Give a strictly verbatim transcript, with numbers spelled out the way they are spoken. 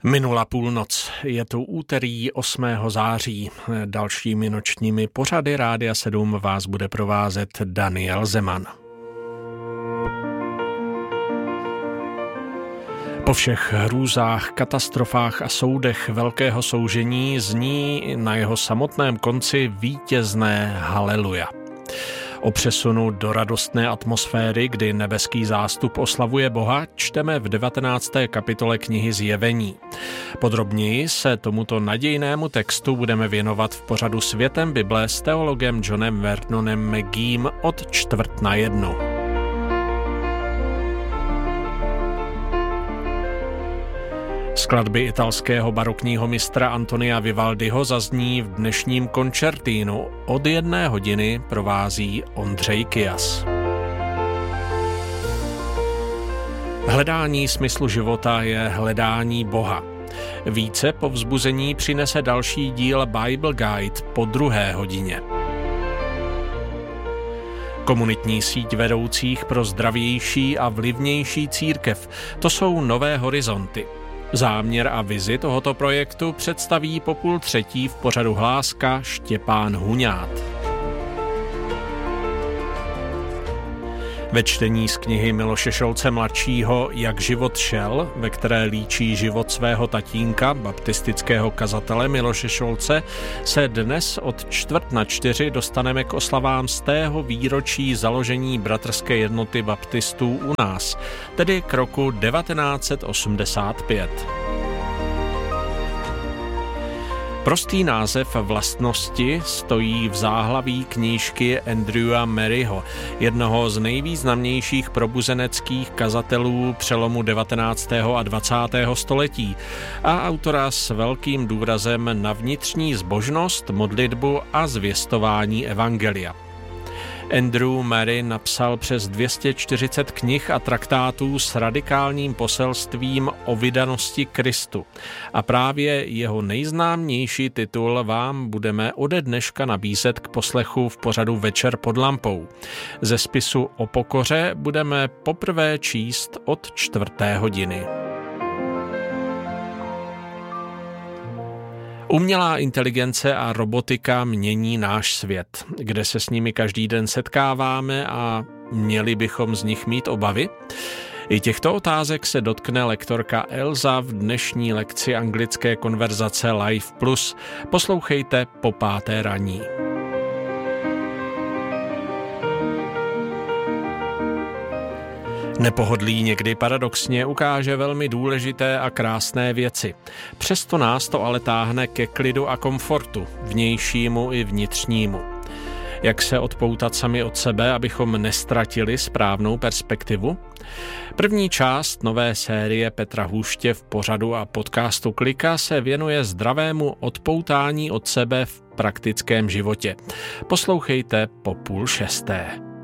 Minula půlnoc, je tu úterý osmého září. Dalšími nočními pořady Rádia sedm vás bude provázet Daniel Zeman. Po všech hrůzách, katastrofách a soudech velkého soužení zní na jeho samotném konci vítězné haleluja. O přesunu do radostné atmosféry, kdy nebeský zástup oslavuje Boha, čteme v devatenácté kapitole knihy Zjevení. Podrobněji se tomuto nadějnému textu budeme věnovat v pořadu Světem Bible s teologem Johnem Vernonem McGeem od čtvrt na jednu. Skladby italského barokního mistra Antonia Vivaldiho zazní v dnešním koncertínu. Od jedné hodiny provází Ondřej Kias. Hledání smyslu života je hledání Boha. Více povzbuzení přinese další díl Bible Guide po druhé hodině. Komunitní síť vedoucích pro zdravější a vlivnější církev. To jsou Nové horizonty. Záměr a vizi tohoto projektu představí po půl třetí v pořadu Hláska Štěpán Huňát. Ve čtení z knihy Miloše Šolce mladšího Jak život šel, ve které líčí život svého tatínka, baptistického kazatele Miloše Šolce, se dnes od čtvrt na čtyři dostaneme k oslavám stého výročí založení bratrské jednoty baptistů u nás, tedy k roku devatenáct set osmdesát pět. Prostý název Vlastnosti stojí v záhlaví knížky Andrewa Maryho, jednoho z nejvýznamnějších probuzeneckých kazatelů přelomu devatenáctého a dvacátého století a autora s velkým důrazem na vnitřní zbožnost, modlitbu a zvěstování evangelia. Andrew Mary napsal přes dvě stě čtyřicet knih a traktátů s radikálním poselstvím o vydanosti Kristu. A právě jeho nejznámější titul vám budeme ode dneška nabízet k poslechu v pořadu Večer pod lampou. Ze spisu o pokoře budeme poprvé číst od čtvrté hodiny. Umělá inteligence a robotika mění náš svět, kde se s nimi každý den setkáváme a měli bychom z nich mít obavy? I těchto otázek se dotkne lektorka Elza v dnešní lekci anglické konverzace Life Plus. Poslouchejte po páté raní. Nepohodlí někdy paradoxně ukáže velmi důležité a krásné věci. Přesto nás to ale táhne ke klidu a komfortu, vnějšímu i vnitřnímu. Jak se odpoutat sami od sebe, abychom nestratili správnou perspektivu? První část nové série Petra Hůště v pořadu a podcastu Klika se věnuje zdravému odpoutání od sebe v praktickém životě. Poslouchejte po půl šesté.